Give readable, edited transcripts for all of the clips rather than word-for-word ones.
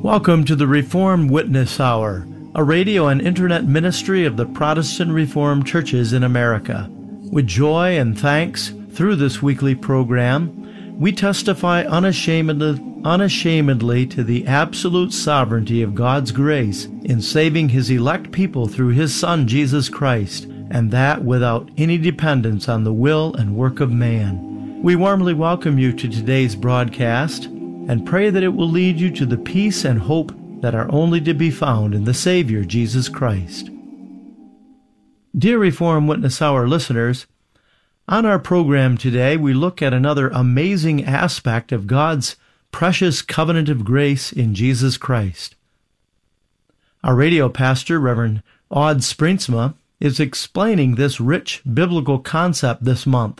Welcome to the Reformed Witness Hour, a radio and internet ministry of the Protestant Reformed churches in America. With joy and thanks, through this weekly program, we testify unashamedly to the absolute sovereignty of God's grace in saving His elect people through His Son, Jesus Christ, and that without any dependence on the will and work of man. We warmly welcome you to today's broadcast and pray that it will lead you to the peace and hope that are only to be found in the Savior, Jesus Christ. Dear Reformed Witness Hour listeners, on our program today, we look at another amazing aspect of God's precious covenant of grace in Jesus Christ. Our radio pastor, Reverend Odd Sprintsma, is explaining this rich biblical concept this month.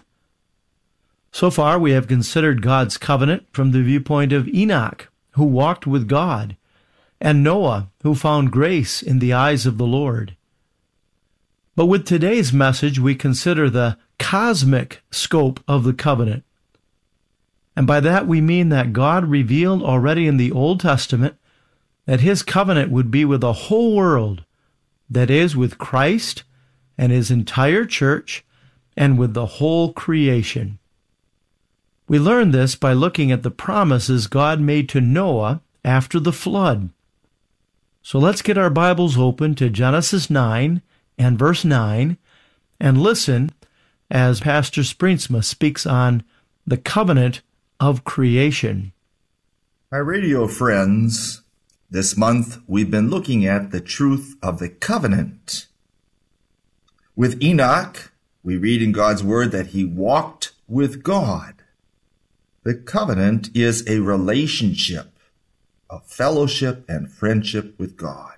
So far, we have considered God's covenant from the viewpoint of Enoch, who walked with God, and Noah, who found grace in the eyes of the Lord. But with today's message, we consider the cosmic scope of the covenant. And by that we mean that God revealed already in the Old Testament that His covenant would be with the whole world, that is, with Christ and His entire church, and with the whole creation. We learn this by looking at the promises God made to Noah after the flood. So let's get our Bibles open to Genesis 9 and verse 9 and listen as Pastor Sprintsma speaks on the covenant of creation. My radio friends, this month we've been looking at the truth of the covenant. With Enoch, we read in God's Word that he walked with God. The covenant is a relationship, a fellowship and friendship with God.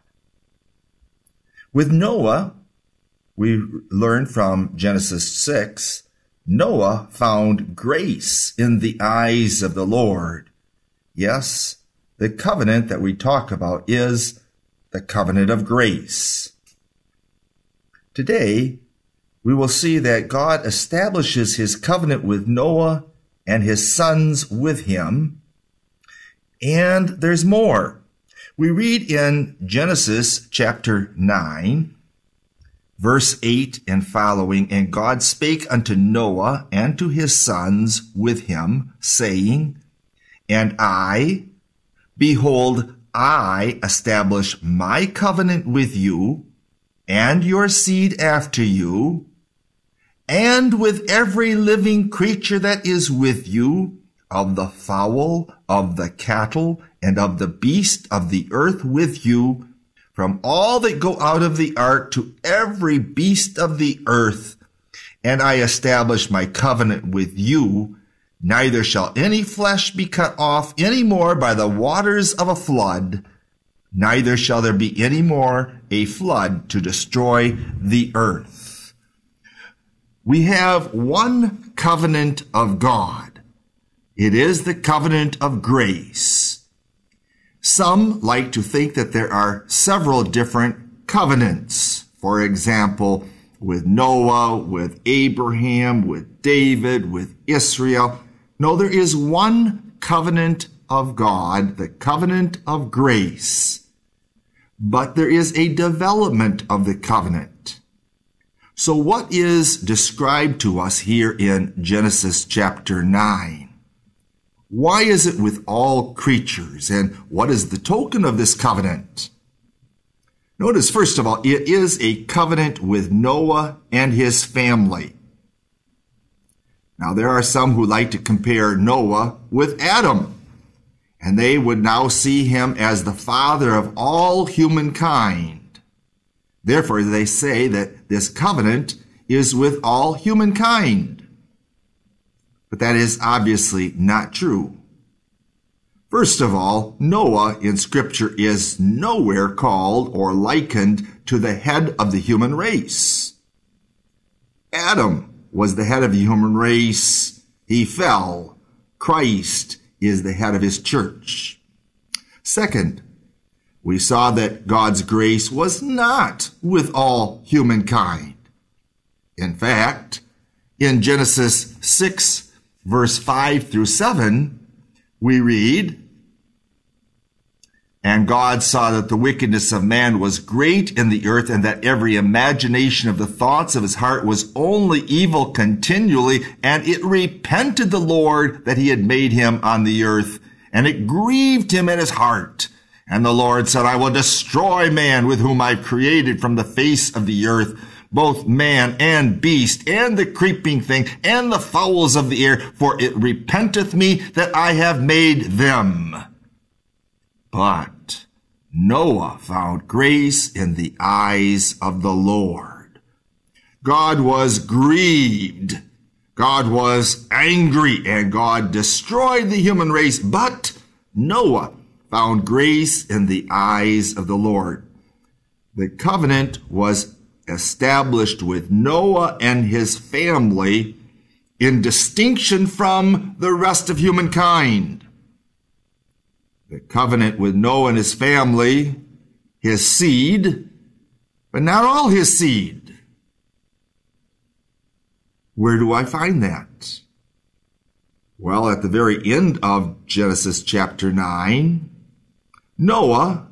With Noah, we learn from Genesis 6, Noah found grace in the eyes of the Lord. Yes, the covenant that we talk about is the covenant of grace. Today, we will see that God establishes His covenant with Noah and his sons with him. And there's more. We read in Genesis chapter 9, verse 8 and following, "And God spake unto Noah and to his sons with him, saying, And I, behold, I establish my covenant with you and your seed after you, and with every living creature that is with you, of the fowl, of the cattle, and of the beast of the earth with you, from all that go out of the ark to every beast of the earth. And I establish my covenant with you, neither shall any flesh be cut off any more by the waters of a flood, neither shall there be any more a flood to destroy the earth." We have one covenant of God. It is the covenant of grace. Some like to think that there are several different covenants. For example, with Noah, with Abraham, with David, with Israel. No, there is one covenant of God, the covenant of grace. But there is a development of the covenant. So what is described to us here in Genesis chapter 9? Why is it with all creatures, and what is the token of this covenant? Notice, first of all, it is a covenant with Noah and his family. Now, there are some who like to compare Noah with Adam, and they would now see him as the father of all humankind. Therefore, they say that this covenant is with all humankind. But that is obviously not true. First of all, Noah in Scripture is nowhere called or likened to the head of the human race. Adam was the head of the human race. He fell. Christ is the head of his church. Second, we saw that God's grace was not with all humankind. In fact, in Genesis 6, verse 5 through 7, we read, And God saw that the wickedness of man was great in the earth, and that every imagination of the thoughts of his heart was only evil continually. And it repented the Lord that he had made him on the earth, and it grieved him in his heart. And the Lord said, I will destroy man with whom I've created from the face of the earth, both man and beast, and the creeping thing, and the fowls of the air, for it repenteth me that I have made them. But Noah found grace in the eyes of the Lord. God was grieved. God was angry, and God destroyed the human race. But Noah found grace in the eyes of the Lord. The covenant was established with Noah and his family in distinction from the rest of humankind. The covenant with Noah and his family, his seed, but not all his seed. Where do I find that? Well, at the very end of Genesis chapter 9, Noah,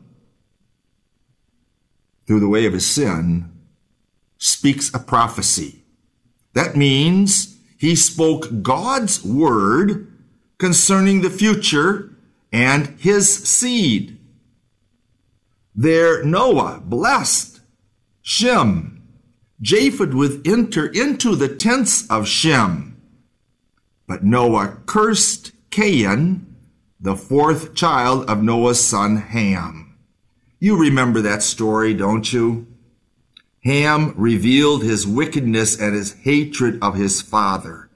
through the way of his sin, speaks a prophecy. That means he spoke God's word concerning the future and his seed. There Noah blessed Shem. Japheth would enter into the tents of Shem. But Noah cursed Cain, the fourth child of Noah's son Ham. You remember that story, don't you? Ham revealed his wickedness and his hatred of his father.